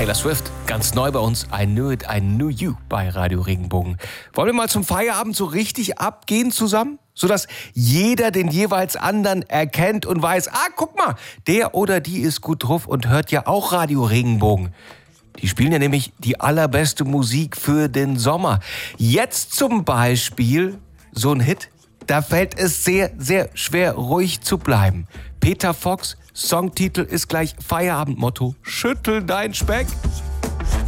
Taylor Swift, ganz neu bei uns, I Knew It, I Knew You bei Radio Regenbogen. Wollen wir mal zum Feierabend so richtig abgehen zusammen? Sodass jeder den jeweils anderen erkennt und weiß, guck mal, der oder die ist gut drauf und hört ja auch Radio Regenbogen. Die spielen ja nämlich die allerbeste Musik für den Sommer. Jetzt zum Beispiel so ein Hit, da fällt es sehr, sehr schwer, ruhig zu bleiben. Peter Fox, Songtitel ist gleich Feierabendmotto. Schüttel dein Speck.